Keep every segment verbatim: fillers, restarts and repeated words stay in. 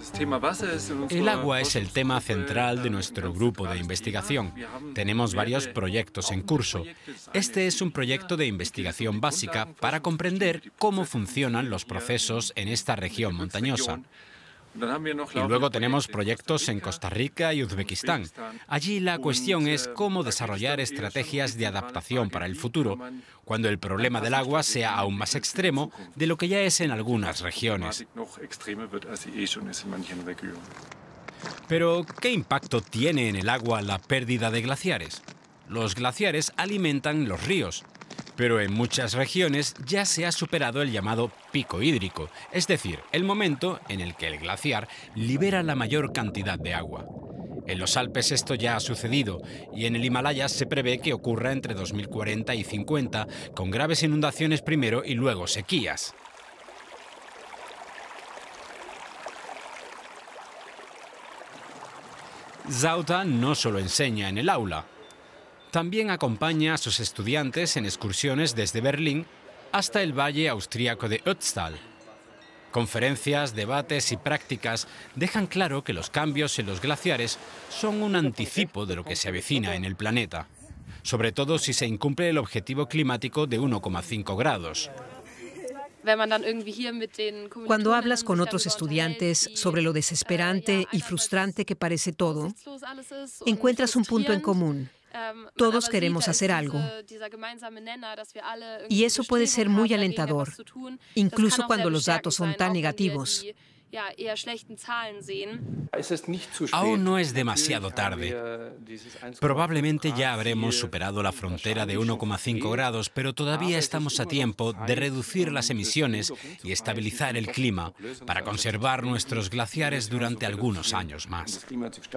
El agua es el tema central de nuestro grupo de investigación. Tenemos varios proyectos en curso. Este es un proyecto de investigación básica para comprender cómo funcionan los procesos en esta región montañosa. Y luego tenemos proyectos en Costa Rica y Uzbekistán. Allí la cuestión es cómo desarrollar estrategias de adaptación para el futuro, cuando el problema del agua sea aún más extremo de lo que ya es en algunas regiones. Pero, ¿qué impacto tiene en el agua la pérdida de glaciares? Los glaciares alimentan los ríos, pero en muchas regiones ya se ha superado el llamado pico hídrico, es decir, el momento en el que el glaciar libera la mayor cantidad de agua. En los Alpes esto ya ha sucedido y en el Himalaya se prevé que ocurra entre dos mil cuarenta y cincuenta, con graves inundaciones primero y luego sequías. Zauta no solo enseña en el aula. También acompaña a sus estudiantes en excursiones desde Berlín hasta el valle austríaco de Ötztal. Conferencias, debates y prácticas dejan claro que los cambios en los glaciares son un anticipo de lo que se avecina en el planeta, sobre todo si se incumple el objetivo climático de uno coma cinco grados. Cuando hablas con otros estudiantes sobre lo desesperante y frustrante que parece todo, encuentras un punto en común. Todos queremos hacer algo. Y eso puede ser muy alentador, incluso cuando los datos son tan negativos. Aún no es demasiado tarde. Probablemente ya habremos superado la frontera de uno coma cinco grados, pero todavía estamos a tiempo de reducir las emisiones y estabilizar el clima para conservar nuestros glaciares durante algunos años más.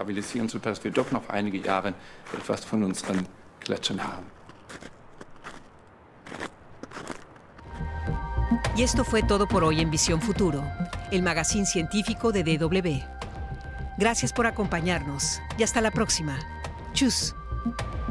Y esto fue todo por hoy en Visión Futuro, el magazine científico de D W. Gracias por acompañarnos y hasta la próxima. Tschüss.